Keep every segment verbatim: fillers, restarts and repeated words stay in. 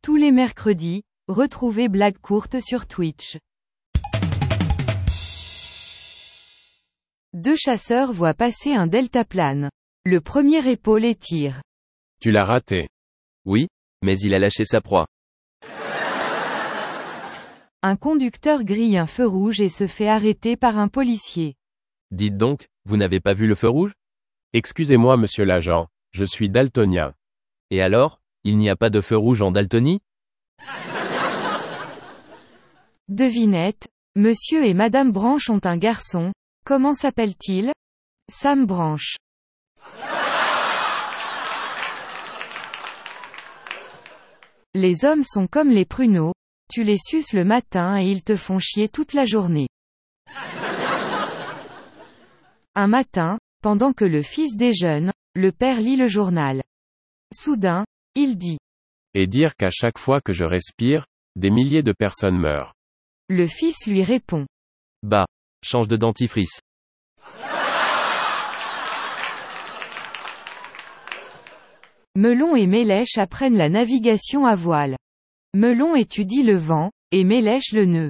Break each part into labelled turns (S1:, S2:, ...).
S1: Tous les mercredis, retrouvez Blagues courtes sur Twitch. Deux chasseurs voient passer un deltaplane. Le premier épaule et tire.
S2: Tu l'as raté.
S3: Oui, mais il a lâché sa proie.
S1: Un conducteur grille un feu rouge et se fait arrêter par un policier.
S3: Dites donc, vous n'avez pas vu le feu rouge?
S2: Excusez-moi monsieur l'agent, je suis daltonien.
S3: Et alors, il n'y a pas de feu rouge en Daltonie?
S1: Devinette, monsieur et madame Branche ont un garçon, comment s'appelle-t-il? Sam Branche. Les hommes sont comme les pruneaux, tu les suces le matin et ils te font chier toute la journée. Un matin, pendant que le fils déjeune, le père lit le journal. Soudain, il dit.
S2: Et dire qu'à chaque fois que je respire, des milliers de personnes meurent.
S1: Le fils lui répond.
S3: Bah, change de dentifrice.
S1: Melon et Mélèche apprennent la navigation à voile. Melon étudie le vent, et Mélèche le nœud.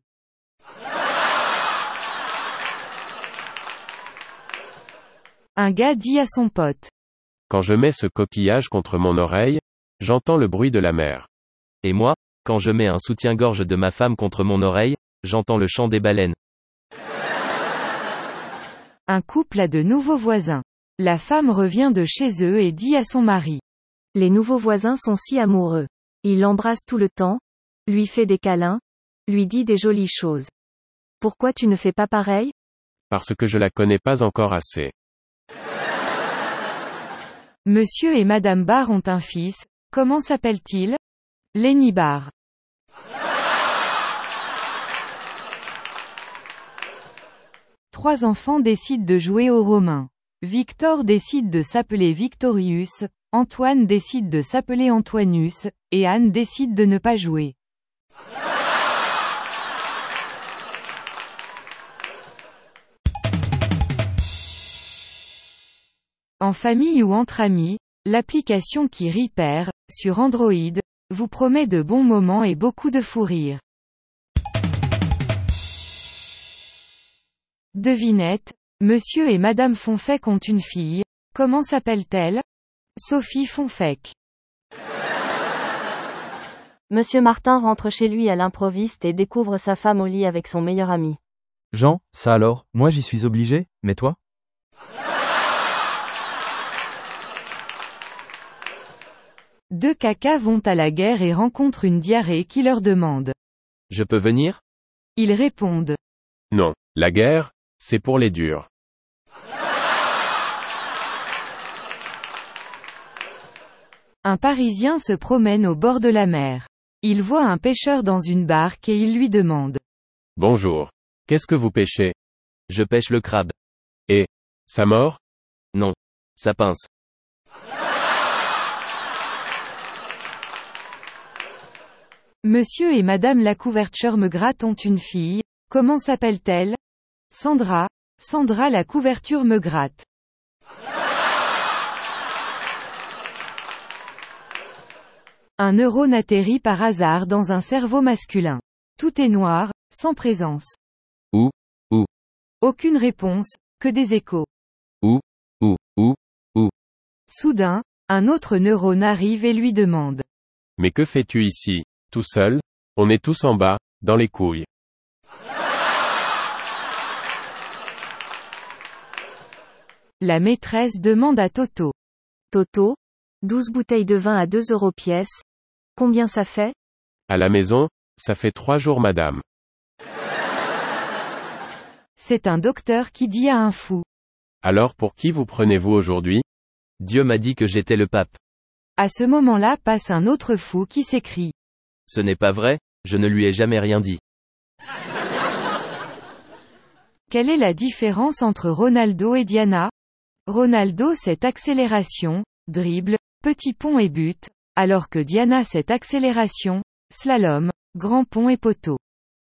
S1: Un gars dit à son pote.
S2: Quand je mets ce coquillage contre mon oreille, j'entends le bruit de la mer.
S3: Et moi, quand je mets un soutien-gorge de ma femme contre mon oreille, j'entends le chant des baleines.
S1: Un couple a de nouveaux voisins. La femme revient de chez eux et dit à son mari.
S4: Les nouveaux voisins sont si amoureux. Il l'embrasse tout le temps, lui fait des câlins, lui dit des jolies choses. Pourquoi tu ne fais pas pareil?
S2: Parce que je la connais pas encore assez.
S1: Monsieur et madame Barr ont un fils, comment s'appelle-t-il? Lenny Barr. Trois enfants décident de jouer aux Romains. Victor décide de s'appeler Victorius, Antoine décide de s'appeler Antoinus, et Anne décide de ne pas jouer. En famille ou entre amis, l'application qui rit perd, sur Android, vous promet de bons moments et beaucoup de fou rire. Devinette, monsieur et madame Fonfec ont une fille, comment s'appelle-t-elle? Sophie Fonfec.
S4: Monsieur Martin rentre chez lui à l'improviste et découvre sa femme au lit avec son meilleur ami.
S5: Jean, ça alors, moi j'y suis obligé, mais toi?
S1: Deux cacas vont à la guerre et rencontrent une diarrhée qui leur demande.
S3: Je peux venir?
S1: Ils répondent.
S2: Non, la guerre, c'est pour les durs.
S1: Un Parisien se promène au bord de la mer. Il voit un pêcheur dans une barque et il lui demande.
S2: Bonjour. Qu'est-ce que vous pêchez?
S3: Je pêche le crabe.
S2: Et, ça mord?
S3: Non. Ça pince.
S1: Monsieur et madame la couverture me gratte ont une fille, comment s'appelle-t-elle? Sandra, Sandra la couverture me gratte. Un neurone atterrit par hasard dans un cerveau masculin. Tout est noir, sans présence.
S3: Où? Où?
S1: Aucune réponse, que des échos.
S3: Où? Où? Où? Où?
S1: Soudain, un autre neurone arrive et lui demande.
S2: Mais que fais-tu ici, tout seul? On est tous en bas, dans les couilles.
S1: La maîtresse demande à Toto.
S4: Toto, douze bouteilles de vin à deux euros pièce. Combien ça fait?
S2: À la maison, ça fait trois jours madame.
S1: C'est un docteur qui dit à un fou.
S2: Alors pour qui vous prenez-vous aujourd'hui?
S3: Dieu m'a dit que j'étais le pape.
S1: À ce moment-là passe un autre fou qui s'écrie.
S3: Ce n'est pas vrai, je ne lui ai jamais rien dit.
S1: Quelle est la différence entre Ronaldo et Diana? Ronaldo c'est accélération, dribble, petit pont et but, alors que Diana c'est accélération, slalom, grand pont et poteau.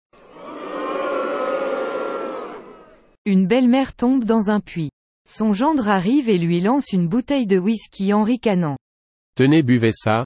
S1: Une belle-mère tombe dans un puits. Son gendre arrive et lui lance une bouteille de whisky en ricanant.
S2: Tenez, buvez ça,